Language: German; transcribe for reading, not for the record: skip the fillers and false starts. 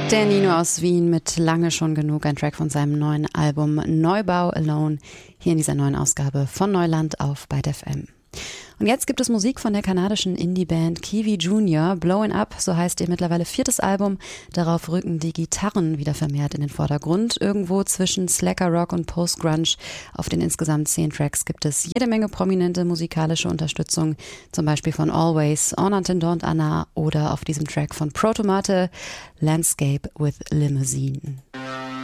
Der Nino aus Wien mit Lange schon genug, ein Track von seinem neuen Album Neubau Alone, hier in dieser neuen Ausgabe von Neuland auf Byte FM. Und jetzt gibt es Musik von der kanadischen Indie-Band Kiwi Junior. Blowin' Up, so heißt ihr mittlerweile 4. Album. Darauf rücken die Gitarren wieder vermehrt in den Vordergrund. Irgendwo zwischen Slacker Rock und Post-Grunge. Auf den insgesamt 10 Tracks gibt es jede Menge prominente musikalische Unterstützung. Zum Beispiel von Always, En Attendant Anna oder auf diesem Track von Protomate, Landscape with Limousine.